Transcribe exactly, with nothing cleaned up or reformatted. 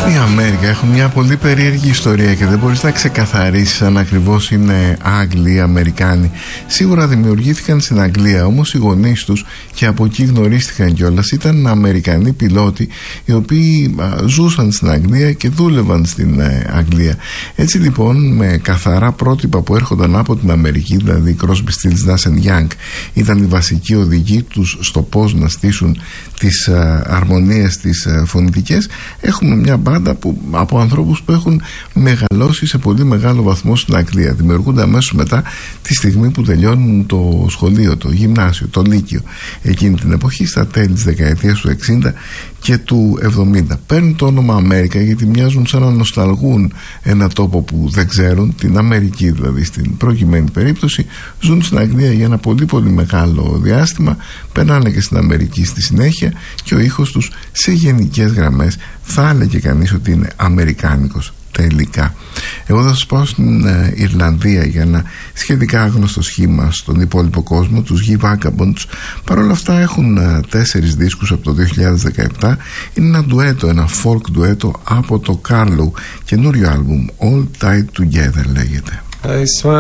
Η Αμέρικα έχουν μια πολύ περίεργη ιστορία και δεν μπορείς να ξεκαθαρίσεις αν ακριβώς είναι Άγγλοι ή Αμερικάνοι. Σίγουρα δημιουργήθηκαν στην Αγγλία, όμως οι γονείς τους, και από εκεί γνωρίστηκαν κιόλας, ήταν Αμερικανοί πιλότοι οι οποίοι α, ζούσαν στην Αγγλία και δούλευαν στην ε, Αγγλία. Έτσι λοιπόν, με καθαρά πρότυπα που έρχονταν από την Αμερική, δηλαδή Crosby, Stills, Nash and Young ήταν οι βασικοί οδηγοί τους στο πώς να στήσουν τις α, αρμονίες, τις α, φωνητικές, έχουμε μια μπάντα που, από ανθρώπους που έχουν μεγαλώσει σε πολύ μεγάλο βαθμό στην Αγγλία. Δημιουργούνται αμέσως μετά τη στιγμή που τελειώνουν το σχολείο, το γυμνάσιο, το λύκειο, εκείνη την εποχή, στα τέλη της δεκαετίας του εξήντα και του εβδομήντα. Παίρνουν το όνομα Αμέρικα γιατί μοιάζουν σαν να νοσταλγούν ένα τόπο που δεν ξέρουν, την Αμερική δηλαδή στην προκειμένη περίπτωση. Ζουν στην Αγγλία για ένα πολύ πολύ μεγάλο διάστημα, περνάνε και στην Αμερική στη συνέχεια και ο ήχος τους σε γενικές γραμμές θα έλεγε κανείς ότι είναι αμερικάνικος τελικά. Εγώ θα σας πάω στην ε, Ιρλανδία για ένα σχετικά άγνωστο σχήμα στον υπόλοιπο κόσμο, τους Ye Vagabonds. Παρ' όλα αυτά έχουν ε, τέσσερις δίσκους από το δύο χιλιάδες δεκαεπτά. Είναι ένα ντουέτο, ένα folk ντουέτο από το Carlow, καινούριο άλμπουμ, All Tied Together λέγεται. I